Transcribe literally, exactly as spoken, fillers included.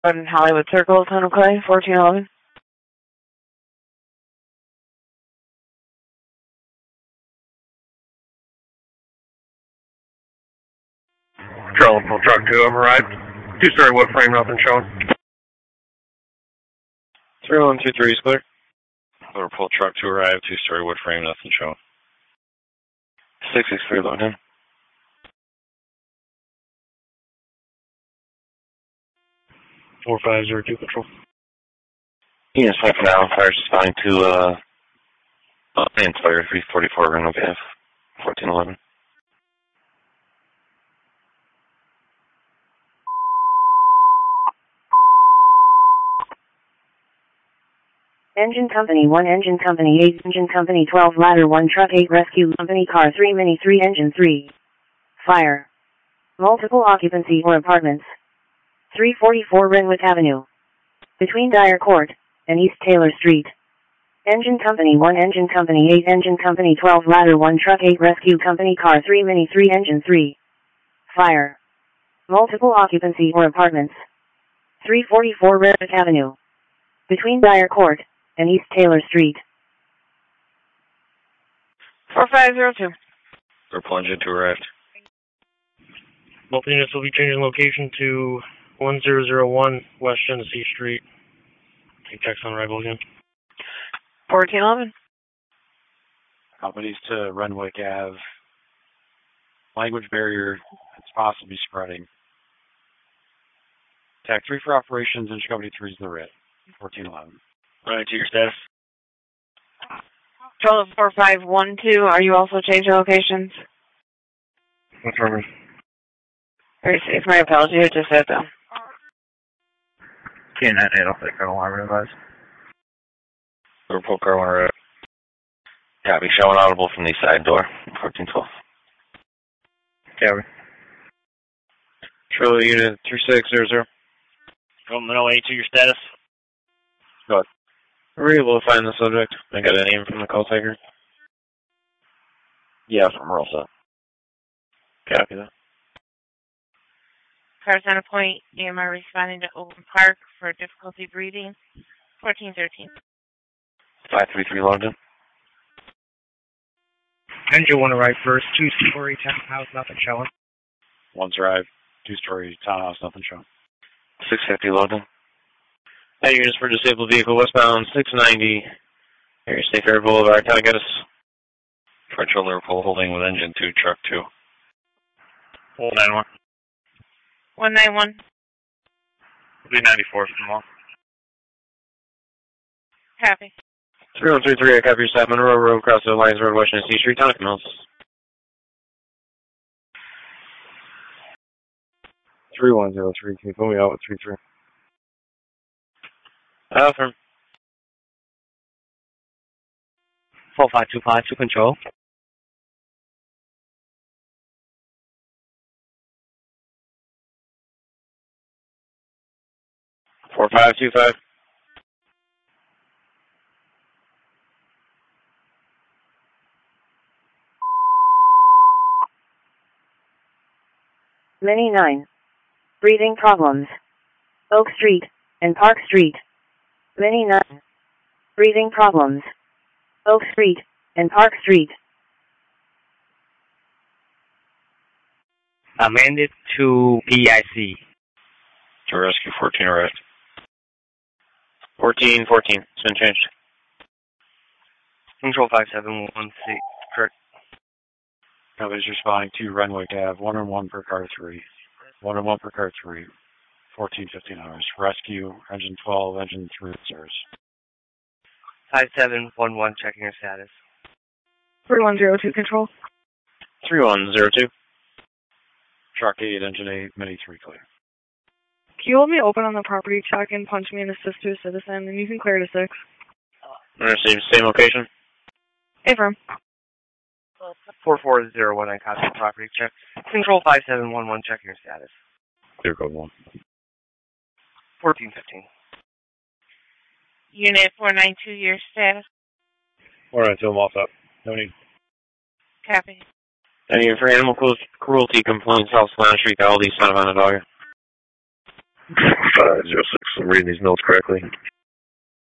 On Hollywood Circle, Tunnel Clay, fourteen eleven. Trailer pull truck two override. Two-story wood frame, nothing showing. three one two three is clear. Trailer pull truck two arrived, two-story wood frame, nothing showing. six six three low down. four five zero two control. Units five for now, fire responding to uh, uh Inspire three forty-four Renault F, fourteen eleven. Engine Company one, Engine Company eight, Engine Company twelve, Ladder one, Truck eight, Rescue Company Car three, Mini three, Engine three. Fire. Multiple occupancy or apartments. three forty-four Renwick Avenue. Between Dyer Court and East Taylor Street. Engine Company one, Engine Company eight, Engine Company twelve, Ladder one, Truck eight, Rescue Company Car three, Mini three, Engine three. Fire. Multiple occupancy or apartments. three forty-four Renwick Avenue. Between Dyer Court and East Taylor Street. four five zero two. Purple engine two arrived. Both units will be changing location to one zero zero one West Genesee Street. Take text on arrival again. fourteen eleven. Companies to Renwick Ave. Language barrier is possibly spreading. Tag three for operations, Engine Company three is the red. fourteen eleven. Right to your status. Total four five one two, are you also changing locations? What's wrong? Very safe, my apology, I just said that. K nine eight, I'll take Colonel Armor advise. Purple car one arrived. Copy, showing audible from the side door, fourteen twelve. Copy. Trailer unit three six zero zero. From the eight to your status. Go ahead. Are we able to find the subject? I got a name from the call taker? Yeah, from Roll Set. Copy that. Cars on a point, A M R responding to Open Park for difficulty breathing, fourteen thirteen. five three three logged in. Engine one arrived first, two-story townhouse, nothing showing. One's arrived, two-story townhouse, nothing showing. six fifty logged in. Hey, units for disabled vehicle westbound six ninety. Area State Fair Boulevard. Can I get us? Patrol Liverpool holding with engine two, truck two. one nine one. one nine one. three ninety-four from the mall. Copy. three one three three, I copy your stop. Monroe Road, cross the Alliance Road, Washington C Street, Tonic Mills. three one zero three, can you pull me out with three three? Uh, from four five two five to control. four five two five. Mini nine. Breathing problems. Oak Street and Park Street. Mini nine. Breathing problems. Oak Street and Park Street. Amended to P I C. To rescue fourteen arrived. fourteen fourteen, it's been changed. Control five seven one six, correct. Companies responding to Renwick Ave, one on one per car three. One on one per car three. fourteen fifteen hours. Rescue, engine twelve, engine three reserves. five seven one one, checking your status. three one zero two control. three one zero two. Truck eight, engine eight, mini three clear. Can you hold me open on the property check and punch me and assist to a citizen, and you can clear to six? Same, same location? Affirm. four four zero one, I copy the property check. Control five seven one one, checking your status. Clear code one. fourteen fifteen. Unit four nine two, your status? All right, so I'm all set. No need. Copy. Any for animal cruelty complaints, South Slant Street, Aldi, son of a dog. five zero six, I'm reading these notes correctly.